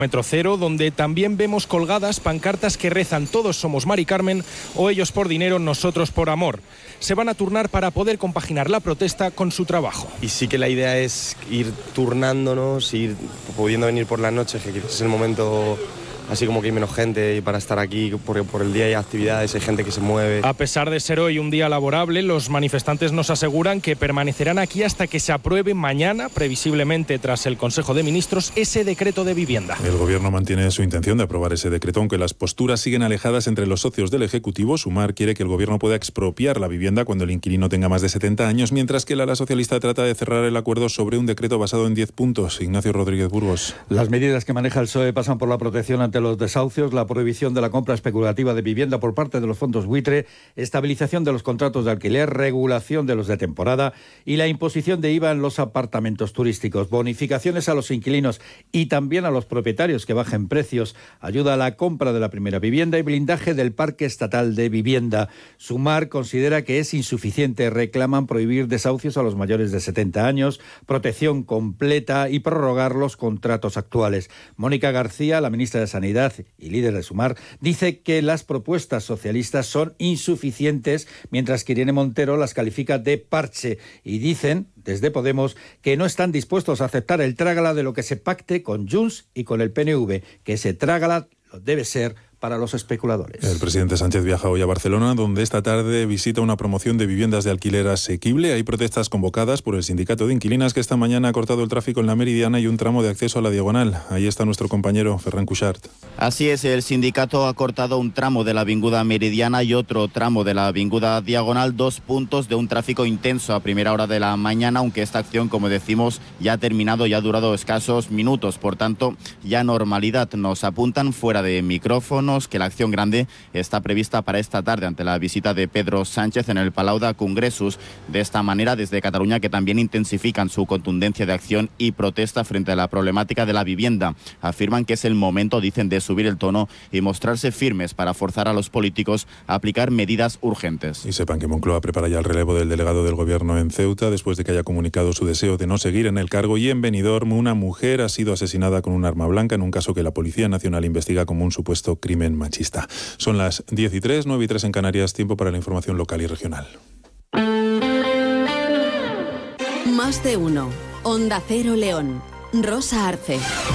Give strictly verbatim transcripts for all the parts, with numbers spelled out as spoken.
Metro Cero, donde también vemos colgadas pancartas que rezan "Todos somos Mari Carmen" o "Ellos por dinero, nosotros por amor". Se van a turnar para poder compaginar la protesta con su trabajo. Y sí que la idea es ir turnándonos, ir pudiendo venir por las noches, que quizás es el momento así como que hay menos gente y para estar aquí, porque por el día hay actividades, hay gente que se mueve. A pesar de ser hoy un día laborable, los manifestantes nos aseguran que permanecerán aquí hasta que se apruebe mañana, previsiblemente tras el Consejo de Ministros, ese decreto de vivienda. El Gobierno mantiene su intención de aprobar ese decreto, aunque las posturas siguen alejadas entre los socios del Ejecutivo. Sumar quiere que el Gobierno pueda expropiar la vivienda cuando el inquilino tenga más de setenta años, mientras que el ala socialista trata de cerrar el acuerdo sobre un decreto basado en diez puntos. Ignacio Rodríguez Burgos. Las medidas que maneja el P S O E pasan por la protección ante los desahucios, la prohibición de la compra especulativa de vivienda por parte de los fondos buitre, estabilización de los contratos de alquiler, regulación de los de temporada y la imposición de I V A en los apartamentos turísticos, bonificaciones a los inquilinos y también a los propietarios que bajen precios, ayuda a la compra de la primera vivienda y blindaje del parque estatal de vivienda. Sumar considera que es insuficiente, reclaman prohibir desahucios a los mayores de setenta años, protección completa y prorrogar los contratos actuales. Mónica García, la ministra de Sanidad y líder de Sumar, dice que las propuestas socialistas son insuficientes, mientras que Irene Montero las califica de parche y dicen desde Podemos que no están dispuestos a aceptar el trágala de lo que se pacte con Junts y con el P N V, que ese trágala lo debe ser para los especuladores. El presidente Sánchez viaja hoy a Barcelona, donde esta tarde visita una promoción de viviendas de alquiler asequible. Hay protestas convocadas por el sindicato de inquilinas, que esta mañana ha cortado el tráfico en la Meridiana y un tramo de acceso a la Diagonal. Ahí está nuestro compañero Ferran Cuixart. Así es, el sindicato ha cortado un tramo de la avinguda Meridiana y otro tramo de la avinguda Diagonal, dos puntos de un tráfico intenso a primera hora de la mañana, aunque esta acción, como decimos, ya ha terminado y ha durado escasos minutos. Por tanto, ya normalidad. Nos apuntan fuera de micrófono que la acción grande está prevista para esta tarde ante la visita de Pedro Sánchez en el Palau de Congressos. De esta manera, desde Cataluña, que también intensifican su contundencia de acción y protesta frente a la problemática de la vivienda. Afirman que es el momento, dicen, de subir el tono y mostrarse firmes para forzar a los políticos a aplicar medidas urgentes. Y sepan que Moncloa prepara ya el relevo del delegado del Gobierno en Ceuta, después de que haya comunicado su deseo de no seguir en el cargo. Y en Benidorm, una mujer ha sido asesinada con un arma blanca en un caso que la Policía Nacional investiga como un supuesto crimen machista. Son las diez y tres, nueve y tres en Canarias, tiempo para la información local y regional. Más de uno. Onda Cero León. Rosa Arce.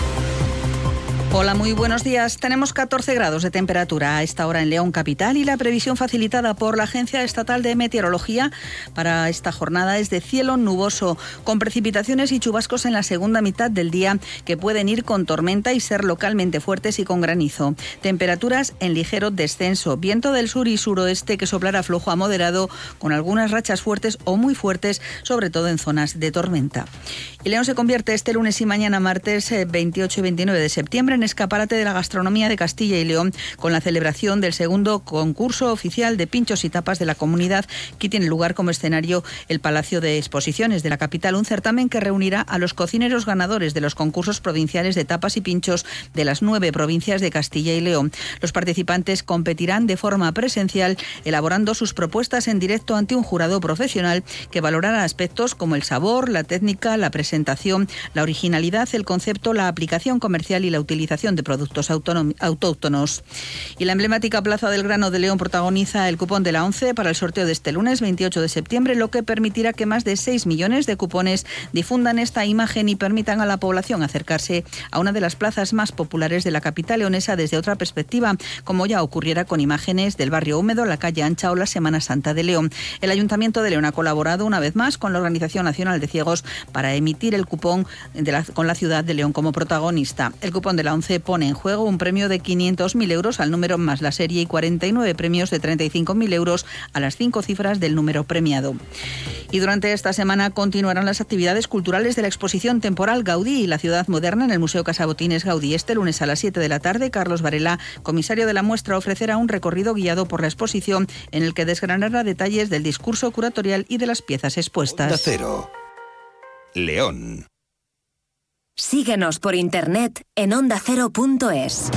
Hola, muy buenos días. Tenemos catorce grados de temperatura a esta hora en León capital y la previsión facilitada por la Agencia Estatal de Meteorología para esta jornada es de cielo nuboso, con precipitaciones y chubascos en la segunda mitad del día que pueden ir con tormenta y ser localmente fuertes y con granizo. Temperaturas en ligero descenso, viento del sur y suroeste que soplará flojo a moderado con algunas rachas fuertes o muy fuertes, sobre todo en zonas de tormenta. Y León se convierte este lunes y mañana martes veintiocho y veintinueve de septiembre en escaparate de la gastronomía de Castilla y León, con la celebración del segundo concurso oficial de pinchos y tapas de la comunidad, que tiene lugar como escenario el Palacio de Exposiciones de la capital, un certamen que reunirá a los cocineros ganadores de los concursos provinciales de tapas y pinchos de las nueve provincias de Castilla y León. Los participantes competirán de forma presencial, elaborando sus propuestas en directo ante un jurado profesional que valorará aspectos como el sabor, la técnica, la presentación, la originalidad, el concepto, la aplicación comercial y la utilización de productos autóctonos. Y la emblemática Plaza del Grano de León protagoniza el cupón de la ONCE para el sorteo de este lunes veintiocho de septiembre, lo que permitirá que más de seis millones de cupones difundan esta imagen y permitan a la población acercarse a una de las plazas más populares de la capital leonesa desde otra perspectiva, como ya ocurriera con imágenes del Barrio Húmedo, la Calle Ancha o la Semana Santa de León. El Ayuntamiento de León ha colaborado una vez más con la Organización Nacional de Ciegos para emitir el cupón de la, con la ciudad de León como protagonista. El cupón de la ONCE pone en juego un premio de quinientos mil euros al número más la serie y cuarenta y nueve premios de treinta y cinco mil euros a las cinco cifras del número premiado. Y durante esta semana continuarán las actividades culturales de la exposición temporal Gaudí y la ciudad moderna en el Museo Casabotines Gaudí. Este lunes a las siete de la tarde, Carlos Varela, comisario de la muestra, ofrecerá un recorrido guiado por la exposición en el que desgranará detalles del discurso curatorial y de las piezas expuestas. Onda Cero. León. Síguenos por internet en onda cero punto es.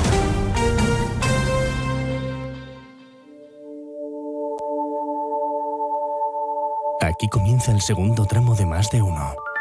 Aquí comienza el segundo tramo de Más de Uno.